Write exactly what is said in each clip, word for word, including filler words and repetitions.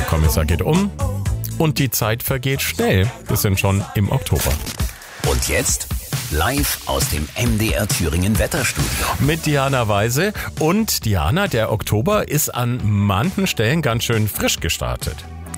Kommissar geht um und die Zeit vergeht schnell. Wir sind schon im Oktober. Und jetzt live aus dem M D R Thüringen Wetterstudio. Mit Diana Weise. Und Diana, der Oktober ist an manchen Stellen ganz schön frisch gestartet.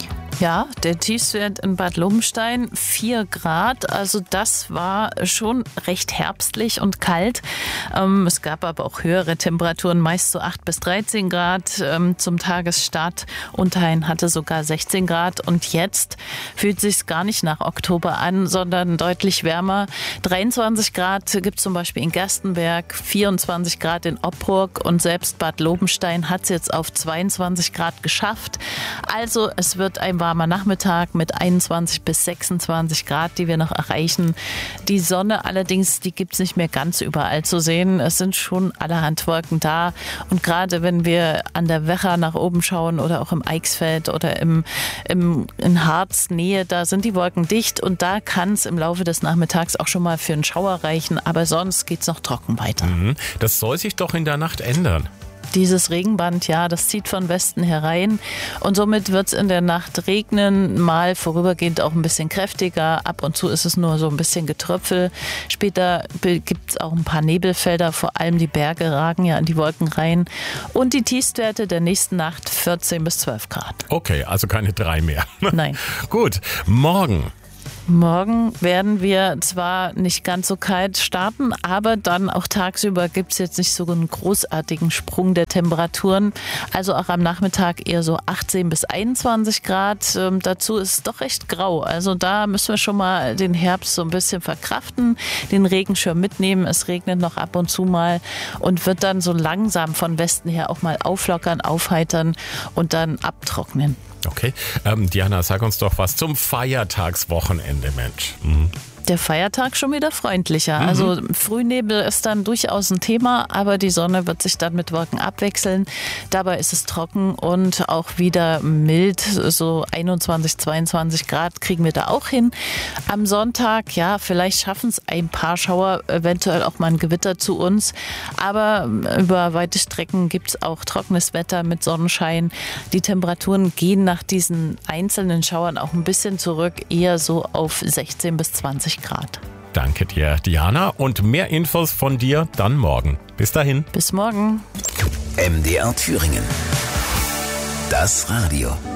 Ja, der Tiefstwert in Bad Lobenstein vier Grad, also das war schon recht herbstlich und kalt. Ähm, es gab aber auch höhere Temperaturen, meist so acht bis dreizehn Grad ähm, zum Tagesstart. Unterhain hatte sogar sechzehn Grad und jetzt fühlt sich's gar nicht nach Oktober an, sondern deutlich wärmer. dreiundzwanzig Grad gibt es zum Beispiel in Gerstenberg, vierundzwanzig Grad in Oppurg und selbst Bad Lobenstein hat es jetzt auf zweiundzwanzig Grad geschafft. Also es wird ein warmer Nachmittag mit einundzwanzig bis sechsundzwanzig Grad, die wir noch erreichen. Die Sonne allerdings, die gibt es nicht mehr ganz überall zu sehen. Es sind schon allerhand Wolken da. Und gerade wenn wir an der Wecher nach oben schauen oder auch im Eichsfeld oder im, im, in Harz Nähe, da sind die Wolken dicht und da kann es im Laufe des Nachmittags auch schon mal für einen Schauer reichen. Aber sonst geht es noch trocken weiter. Mhm. Das soll sich doch in der Nacht ändern. Dieses Regenband, ja, das zieht von Westen herein und somit wird es in der Nacht regnen, mal vorübergehend auch ein bisschen kräftiger. Ab und zu ist es nur so ein bisschen Getröpfel. Später gibt es auch ein paar Nebelfelder, vor allem die Berge ragen ja in die Wolken rein. Und die Tiefstwerte der nächsten Nacht vierzehn bis zwölf Grad. Okay, also keine drei mehr. Nein. Gut, morgen. Morgen werden wir zwar nicht ganz so kalt starten, aber dann auch tagsüber gibt es jetzt nicht so einen großartigen Sprung der Temperaturen. Also auch am Nachmittag eher so achtzehn bis einundzwanzig Grad. Ähm, dazu ist es doch recht grau. Also da müssen wir schon mal den Herbst so ein bisschen verkraften, den Regenschirm mitnehmen. Es regnet noch ab und zu mal und wird dann so langsam von Westen her auch mal auflockern, aufheitern und dann abtrocknen. Okay, ähm, Diana, sag uns doch was zum Feiertagswochenende, Mensch. Mhm. Der Feiertag schon wieder freundlicher. Mhm. Also Frühnebel ist dann durchaus ein Thema, aber die Sonne wird sich dann mit Wolken abwechseln. Dabei ist es trocken und auch wieder mild. So einundzwanzig, zweiundzwanzig Grad kriegen wir da auch hin. Am Sonntag, ja, vielleicht schaffen es ein paar Schauer, eventuell auch mal ein Gewitter zu uns. Aber über weite Strecken gibt es auch trockenes Wetter mit Sonnenschein. Die Temperaturen gehen nach diesen einzelnen Schauern auch ein bisschen zurück, eher so auf sechzehn bis zwanzig Grad. Danke dir, Diana. Und mehr Infos von dir dann morgen. Bis dahin. Bis morgen. M D R Thüringen. Das Radio.